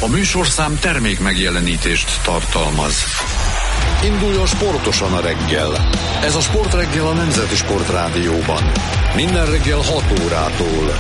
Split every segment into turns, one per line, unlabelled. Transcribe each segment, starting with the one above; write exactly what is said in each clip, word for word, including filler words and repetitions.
A műsorszám termék megjelenítést tartalmaz. Induljon sportosan a reggel. Ez a Sportreggel a Nemzeti Sportrádióban. Minden reggel hat órától.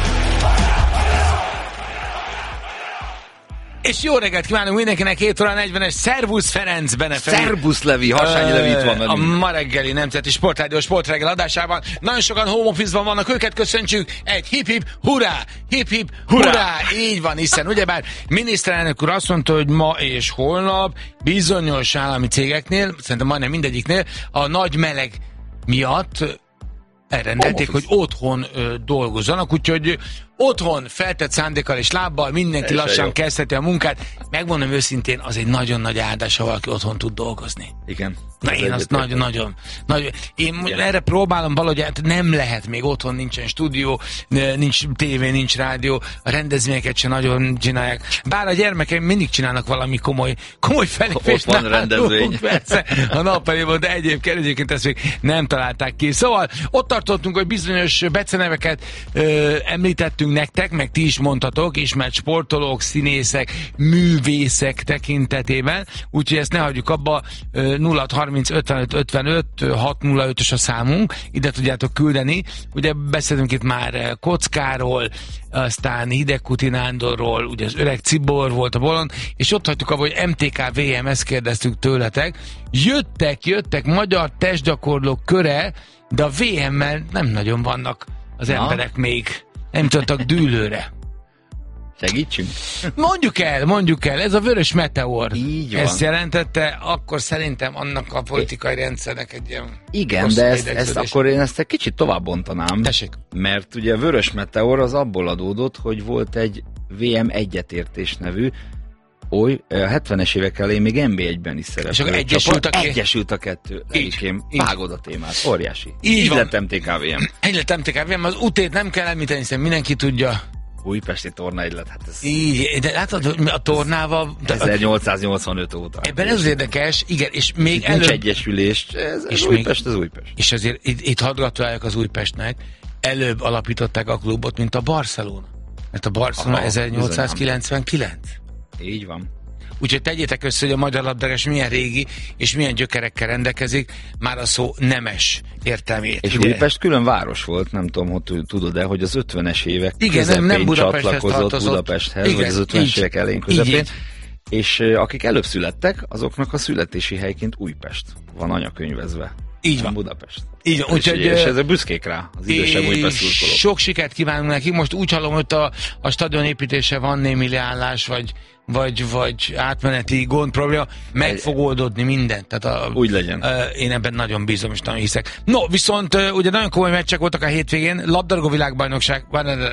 És jó reggelt kívánunk mindenkinek, hét óra negyvenes, szervusz Ferenc Benefeli.
Szervusz Levi, Harsányi Levi itt van velünk.
A ma reggeli Nemzeti Sportrádió Sportreggel adásában. Nagyon sokan home office-ban vannak, őket köszöntsük. Egy hip-hip, hurrá! Hip-hip, hurrá! hurrá! Így van, hiszen ugyebár miniszterelnök úr azt mondta, hogy ma és holnap bizonyos állami cégeknél, szerintem majdnem mindegyiknél, a nagy meleg miatt elrendelték, hogy otthon ö, dolgozzanak, úgyhogy otthon feltett szándékkal és lábbal mindenki lassan kezdheti a munkát. Megmondom őszintén, az egy nagyon nagy áldás, ha valaki otthon tud dolgozni.
Igen.
Na én azt nagyon, nagyon, nagyon, én igen. Erre próbálom valahogy, hát nem lehet még otthon, nincsen stúdió, nincs tévé, nincs rádió, a rendezvényeket sem nagyon csinálják. Bár a gyermekeim mindig csinálnak valami komoly, komoly felépést.
Ott van rendezvény.
Persze, a nappaliban, de egyébként, egyébként ezt még nem találták ki. Szóval ott tartottunk, hogy bizonyos beceneveket ö, említettünk nektek, meg ti is mondhatok, ismert sportolók, színészek, művészek tekintetében, úgyhogy ezt ne hagyjuk abba, nulla harminc ötvenöt ötvenöt hat nulla ötös a számunk, ide tudjátok küldeni. Ugye beszélünk itt már Kockáról, aztán Hidegkuti Nándorról, ugye az öreg Cibor volt a bolond, és ott hagytuk abba, hogy em té ká vé em, ezt kérdeztük tőletek. Jöttek, jöttek magyar testgyakorlók köre, de a vé emmel nem nagyon vannak az Na. emberek még. Nem tudtak dűlőre.
Segítsünk.
Mondjuk el, mondjuk el, ez a vörös meteor.
Így van.
Ezt jelentette, akkor szerintem annak a politikai rendszernek egy ilyen...
Igen, de ezt, ezt akkor én ezt egy kicsit tovább bontanám.
Tessék.
Mert ugye a vörös meteor az abból adódott, hogy volt egy vé em egyetértés nevű, oly, a hetvenes évek elején még en bé egyben is szerepelt.
És akkor egyesült a, ké...
egyesült a kettő. Egyébként vágod a témát, óriási.
Így, így
lett em té ká vé em.
Így lett em té ká vé em, az utét nem kell említeni, hiszen mindenki tudja.
Újpesti torna egylet, hát ez...
Így, de látod, a tornával...
ezernyolcszáznyolcvanöt óta.
Ebben ez az érdekes, igen, és még
itt
előbb...
Nincs egyesülés, ez, ez és Újpest, még, az Újpest.
És azért itt, itt hadd gratuláljak az Újpestnek, előbb alapították a klubot, mint a Barcelona. Mert a Barcelona Aha, ezernyolcszázkilencvenkilenc.
Így van.
Úgyhogy tegyétek össze, hogy a magyar labdarúgás milyen régi és milyen gyökerekkel rendelkezik, már a szó nemes értelmét.
És ugye? Újpest külön város volt, nem tudom, hogy tudod-e, hogy az ötvenes évek
igen,
közepén
nem, nem
csatlakozott
tartozott.
Budapesthez,
igen,
vagy az ötvenes évek elején közepén.
Így,
és uh, akik előbb születtek, azoknak a születési helyként Újpest van anyakönyvezve.
Így van.
Budapest.
Így van.
És,
Úgyhogy,
és ezzel büszkék rá az idősebb Újpest szurkolók.
Sok sikert kívánunk nekik. Most úgy hallom, hogy a, a stadion építése van némi leállás, vagy, vagy, vagy átmeneti gond probléma. Meg fog oldódni mindent. Tehát a,
úgy legyen.
Uh, én ebben nagyon bízom, és nagyon hiszek. No, viszont uh, ugye nagyon komoly meccsek voltak a hétvégén. Labdarúgó világbajnokság.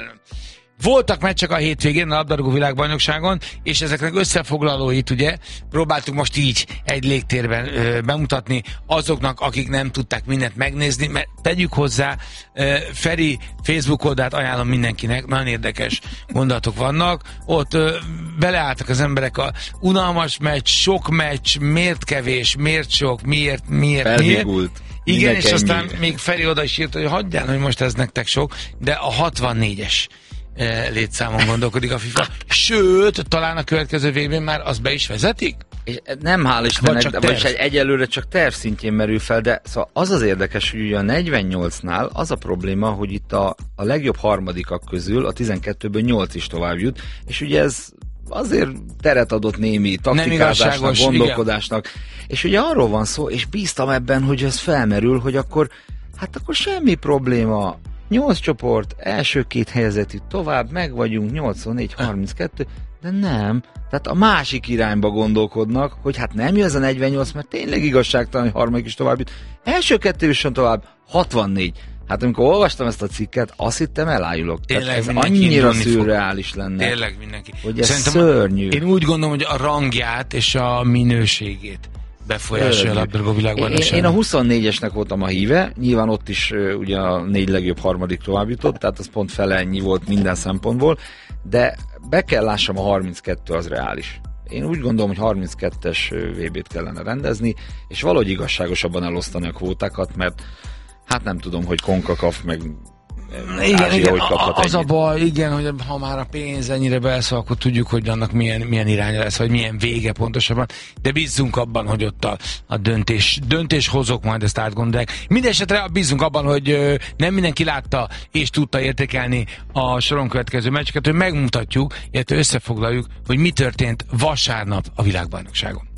Voltak meccsek a hétvégén a labdarúgó világbajnokságon, és ezeknek összefoglalóit ugye próbáltuk most így egy légtérben ö, bemutatni azoknak, akik nem tudták mindent megnézni, mert tegyük hozzá, ö, Feri Facebook oldalt ajánlom mindenkinek, nagyon érdekes gondolatok vannak, ott ö, beleálltak az emberek a unalmas meccs, sok meccs, miért kevés, miért sok, miért, miért,
Felhigult.
miért. Igen, és aztán még Feri oda is írt, hogy hagyján, hogy most ez nektek sok, de a hatvannégyes létszámon gondolkodik a FIFA. Sőt, talán a következő végén már azt be is vezetik?
És nem, hál' Istennek, de vagy egyelőre csak terv szintjén merül fel, de szóval az az érdekes, hogy a negyvennyolcnál az a probléma, hogy itt a, a legjobb harmadikak közül a tizenkettőből nyolc is tovább jut, és ugye ez azért teret adott némi taktikázásnak, gondolkodásnak, igen. És ugye arról van szó, és bíztam ebben, hogy ez felmerül, hogy akkor, hát akkor semmi probléma, nyolc csoport, első két helyezett itt tovább, meg vagyunk, nyolcvannégy harminckettő, de nem. Tehát a másik irányba gondolkodnak, hogy hát nem jön ez a negyvennyolc, mert tényleg igazságtalan, hogy harmadik is tovább jut. Első kettő jusson tovább, hatvannégy. Hát amikor olvastam ezt a cikket, azt hittem elájulok.
Tényleg
Tehát ez annyira szürreális lenne.
Tényleg mindenki.
Hogy ez Szerintem szörnyű.
Én úgy gondolom, hogy a rangját és a minőségét befolyásolja a labdarúgó világbajnokság.
Én, én a huszonnégyesnek voltam a híve, nyilván ott is uh, ugye a négy legjobb harmadik tovább jutott, tehát az pont fele ennyi volt minden szempontból, de be kell lássam, a harminckettő az reális. Én úgy gondolom, hogy harminckettes vé bét kellene rendezni, és valahogy igazságosabban elosztani a kvótákat, mert hát nem tudom, hogy CONCACAF meg
igen,
Ázsia,
igen,
hogy kaphat
az
ennyit.
a baj, igen, hogy ha már a pénz ennyire beleszól, akkor tudjuk, hogy annak milyen, milyen iránya lesz, vagy milyen vége pontosabban, de bízzunk abban, hogy ott a, a döntés, döntéshozók majd ezt átgondolják. Mindenesetre bízzunk abban, hogy ö, nem mindenki látta és tudta értékelni a soron következő meccseket, hogy megmutatjuk, illetve összefoglaljuk, hogy mi történt vasárnap a világbajnokságon.